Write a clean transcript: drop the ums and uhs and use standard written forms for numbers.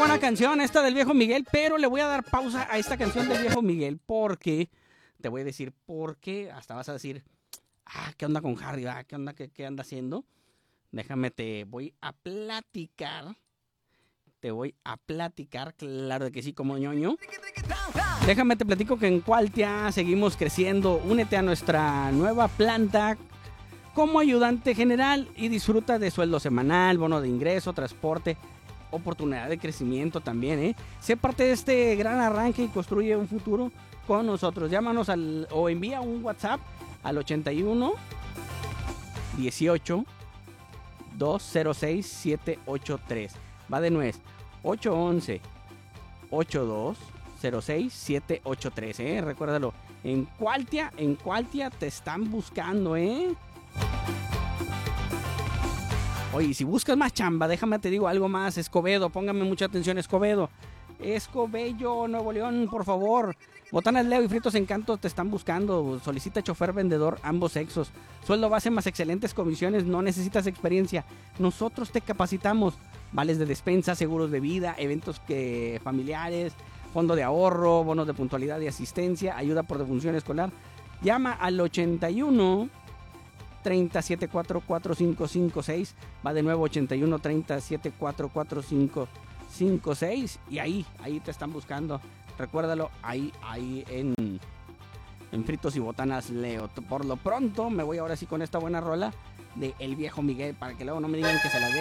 buena canción esta del Viejo Miguel, pero le voy a dar pausa a esta canción del Viejo Miguel porque te voy a decir por qué. Hasta vas a decir, ¿qué onda con Harry? ¿Qué onda? ¿Qué anda haciendo? Déjame, te voy a platicar. Claro de que sí, como ñoño. Déjame, te platico que en Cualtia seguimos creciendo. Únete a nuestra nueva planta como ayudante general y disfruta de sueldo semanal, bono de ingreso, transporte, oportunidad de crecimiento también, ¿eh? Sé parte de este gran arranque y construye un futuro con nosotros. Llámanos o envía un WhatsApp al 81 18 206 783. Va de nuez. 811 8206 783, recuérdalo. En Cualtia te están buscando, Oye, si buscas más chamba, déjame te digo algo más. Escobedo, póngame mucha atención, Escobedo. Escobedo, Nuevo León, por favor. Botanas Leo y Fritos Encanto te están buscando. Solicita chofer vendedor, ambos sexos. Sueldo base más excelentes comisiones. No necesitas experiencia. Nosotros te capacitamos. Vales de despensa, seguros de vida, eventos familiares, fondo de ahorro, bonos de puntualidad y asistencia, ayuda por defunción escolar. Llama al 81 3074 4556. Va de nuevo 81 3074 4556. Y ahí te están buscando. Recuérdalo, ahí en Fritos y Botanas Leo. Por lo pronto me voy ahora sí con esta buena rola de El Viejo Miguel, para que luego no me digan que se la dé.